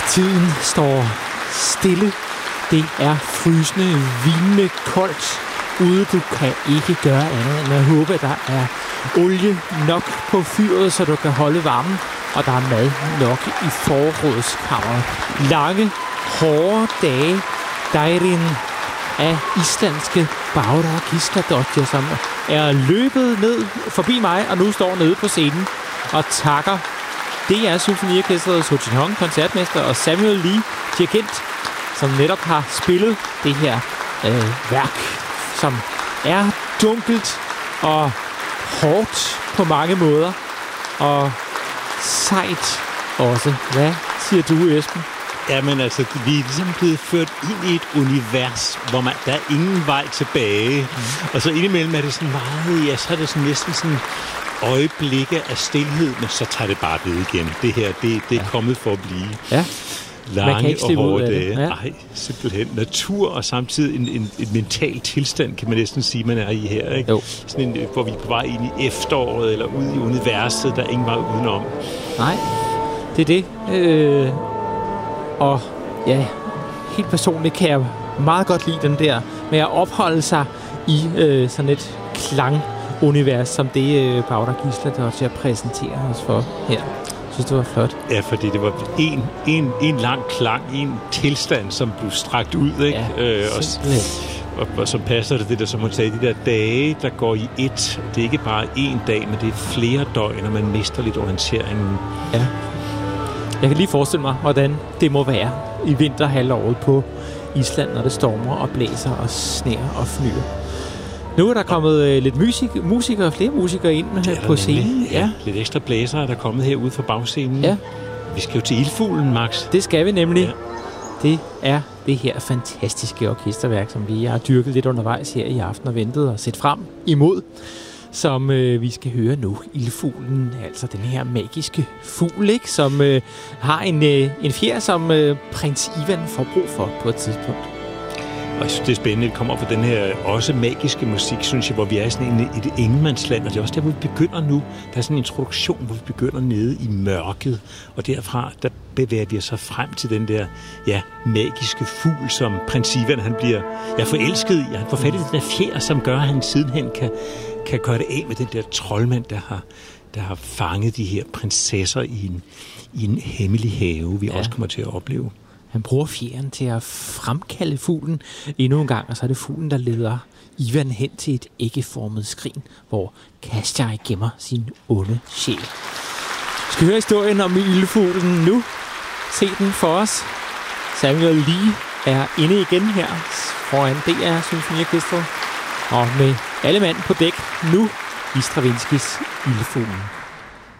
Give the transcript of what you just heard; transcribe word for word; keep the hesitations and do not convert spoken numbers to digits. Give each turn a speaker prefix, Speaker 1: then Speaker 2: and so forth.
Speaker 1: Tiden står stille. Det er frysende, vindende koldt ude. Du kan ikke gøre andet end at håbe, at der er olie nok på fyret, så du kan holde varmen, og der er mad nok i forrådskammeret. Lange, hårde dage, dejrin af islandske Bára Gísladóttir, som er løbet ned forbi mig, og nu står nede på scenen og takker D R Symfoniorkestret, Seo Jin-hong, koncertmester, og Samuel Lee, dirigent, som netop har spillet det her øh, værk, som er dunkelt og hårdt på mange måder, og sejt også. Hvad siger du, Esben?
Speaker 2: Jamen altså, vi er ligesom blevet ført ind i et univers, hvor man, der er ingen vej tilbage. Mm. Og så indimellem er det sådan meget, ja, så er det sådan næsten sådan øjeblikke af stilhed, men så tager det bare ved igen. Det her, det, det er ja. kommet for at blive.
Speaker 1: Ja.
Speaker 2: Lange og hårde dage.
Speaker 1: Ja.
Speaker 2: Ej, simpelthen. Natur og samtidig en, en, en mental tilstand, kan man næsten sige, man er i her. Ikke?
Speaker 1: Jo.
Speaker 2: Sådan en, hvor vi er på vej ind i efteråret, eller ud i universet, der er ingen vej udenom.
Speaker 1: Nej, det er det. Øh, og ja, helt personligt kan jeg meget godt lide den der med at opholde sig i øh, sådan et klangunivers, som det øh, Bára Gísladóttir præsenterer os for her. Jeg synes, det var flot.
Speaker 2: Ja, fordi det var en, en, en lang klang, en tilstand, som blev strakt ud, ikke?
Speaker 1: Ja,
Speaker 2: øh, og, og, og så passer det det der, som hun sagde, de der dage, der går i et. Det er ikke bare én dag, men det er flere døgn, og man mister lidt orienteringen.
Speaker 1: Ja. Jeg kan lige forestille mig, hvordan det må være i vinterhalvåret på Island, når det stormer og blæser og sner og flyver. Nu er der kommet øh, lidt musik, musikere, flere musikere ind her på scenen.
Speaker 2: Ja, ja, lidt ekstra blæsere er der kommet herude fra bagscenen.
Speaker 1: Ja.
Speaker 2: Vi skal jo til Ildfuglen, Max.
Speaker 1: Det skal vi nemlig.
Speaker 2: Ja.
Speaker 1: Det er det her fantastiske orkesterværk, som vi har dyrket lidt undervejs her i aften og ventet og set frem imod, som øh, vi skal høre nu. Ildfuglen, altså den her magiske fugl, ikke? Som øh, har en, øh, en fjer, som øh, prins Ivan får brug for på et tidspunkt.
Speaker 2: Og jeg synes, det er spændende, at vi kommer op for den her også magiske musik, synes jeg, hvor vi er sådan i et ingenmandsland, og det er også der, hvor vi begynder nu. Der er sådan en introduktion, hvor vi begynder nede i mørket, og derfra, der bevæger vi os så frem til den der, ja, magiske fugl, som prins Ivan, han bliver, ja, forelsket i. Han får fat i den der fjer, som gør, at han sidenhen kan, kan gøre det af med den der troldmand, der har, der har fanget de her prinsesser i en, i en hemmelig have, vi ja. også kommer til at opleve.
Speaker 1: Han bruger fjeren til at fremkalde fuglen endnu en gang, og så er det fuglen, der leder Ivan hen til et æggeformet skrin, hvor Kasjai gemmer sin onde sjæl. Vi skal høre historien om ildfuglen nu. Se den for os. Samuel Lee er inde igen her foran D R Symfoniorkestret, og med alle mand på dæk nu i Stravinskys Ildfuglen.